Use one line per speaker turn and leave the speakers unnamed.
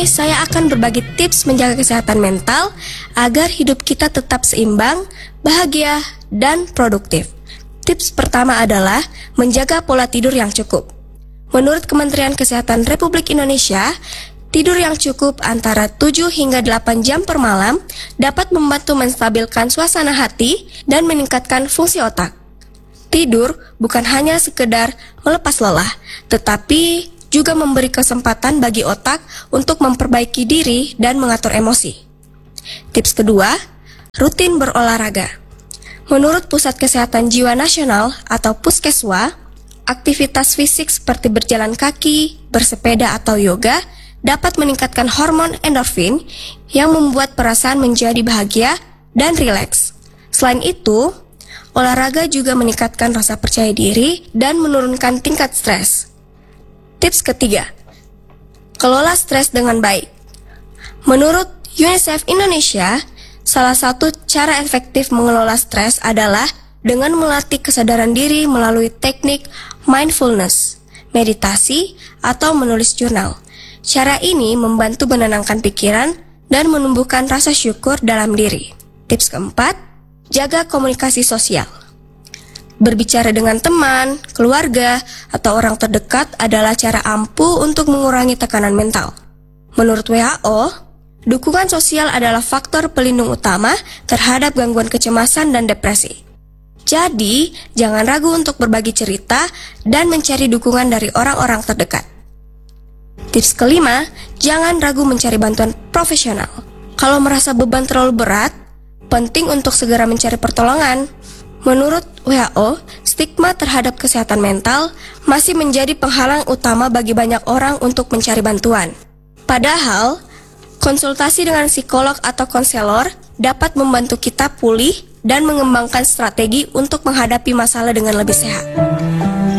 ini saya akan berbagi tips menjaga kesehatan mental agar hidup kita tetap seimbang, bahagia, dan produktif. Tips pertama adalah menjaga pola tidur yang cukup. Menurut Kementerian Kesehatan Republik Indonesia, tidur yang cukup antara 7 hingga 8 jam per malam dapat membantu menstabilkan suasana hati dan meningkatkan fungsi otak. Tidur bukan hanya sekedar melepas lelah, tetapi juga memberi kesempatan bagi otak untuk memperbaiki diri dan mengatur emosi. Tips kedua, rutin berolahraga. Menurut Pusat Kesehatan Jiwa Nasional atau Puskeswa, aktivitas fisik seperti berjalan kaki, bersepeda atau yoga dapat meningkatkan hormon endorfin yang membuat perasaan menjadi bahagia dan rileks. Selain itu, olahraga juga meningkatkan rasa percaya diri dan menurunkan tingkat stres. Tips ketiga, kelola stres dengan baik. Menurut UNICEF Indonesia, salah satu cara efektif mengelola stres adalah dengan melatih kesadaran diri melalui teknik mindfulness, meditasi, atau menulis jurnal. Cara ini membantu menenangkan pikiran dan menumbuhkan rasa syukur dalam diri. Tips keempat, jaga komunikasi sosial. Berbicara dengan teman, keluarga, atau orang terdekat adalah cara ampuh untuk mengurangi tekanan mental. Menurut WHO, dukungan sosial adalah faktor pelindung utama terhadap gangguan kecemasan dan depresi. Jadi, jangan ragu untuk berbagi cerita dan mencari dukungan dari orang-orang terdekat. Tips kelima, jangan ragu mencari bantuan profesional. Kalau merasa beban terlalu berat, penting untuk segera mencari pertolongan. Menurut WHO, stigma terhadap kesehatan mental masih menjadi penghalang utama bagi banyak orang untuk mencari bantuan. Padahal, konsultasi dengan psikolog atau konselor dapat membantu kita pulih dan mengembangkan strategi untuk menghadapi masalah dengan lebih sehat.